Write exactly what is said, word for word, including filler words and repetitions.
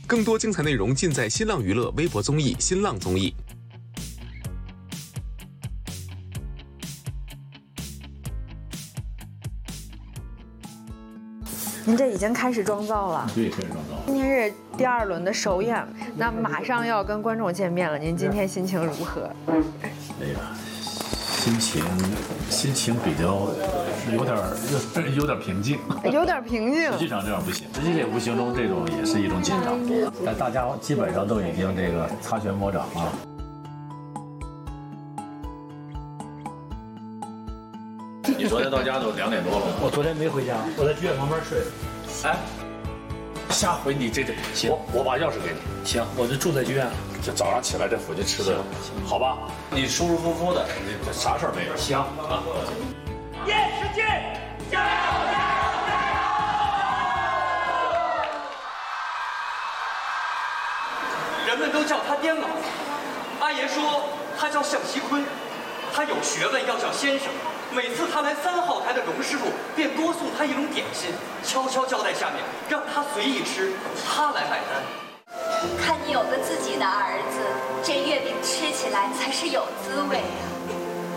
更多精彩内容尽在新浪娱乐微博综艺新浪综艺。 您这已经开始妆造了？ 对，开始妆造。 今天是第二轮的首演，那马上要跟观众见面了，您今天心情如何？ 哎呀，心情心情比较有点有点有点平静， 有点平静。 实际上这样不行，实际也无形中这种也是一种紧张，但大家基本上都已经这个擦拳摸掌了。你昨天到家都两点多了， 我昨天没回家，我在剧院旁边睡。 哎，下回你这这行，我我把钥匙给你。 行，我就住在剧院了。 这早上起来这附近吃的好吧？你舒舒服服的，你这啥事儿没有？ 行啊。 叶世界，加油！加油！加油！ 人们都叫他颠老，阿爷说他叫向锡坤，他有学问，要叫先生。每次他来三号台的荣师傅便多送他一笼点心，悄悄交代下面让他随意吃，他来买单。 看你有个自己的儿子，这月饼吃起来才是有滋味啊。